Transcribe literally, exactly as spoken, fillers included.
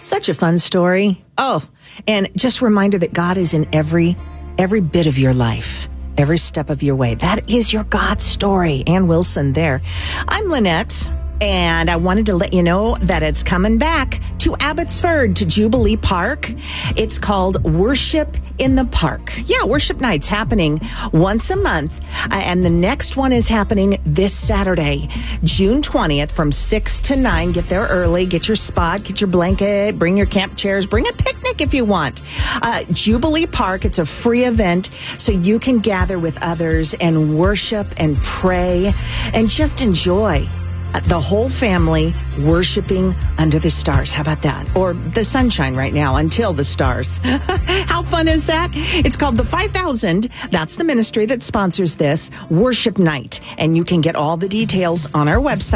Such a fun story. Oh, and just a reminder that God is in every every bit of your life, every step of your way. That is your God story. Ann Wilson there. I'm Lynette, and I wanted to let you know that it's coming back to Abbotsford, to Jubilee Park. It's called Worship in the Park. Yeah, worship nights happening once a month. Uh, and the next one is happening this Saturday, June twentieth from six to nine. Get there early, get your spot, get your blanket, bring your camp chairs, bring a picnic if you want. Uh, Jubilee Park, it's a free event, so you can gather with others and worship and pray and just enjoy the whole family worshiping under the stars. How about that? Or the sunshine right now until the stars. How fun is that? It's called the five thousand. That's the ministry that sponsors this worship night. And you can get all the details on our website.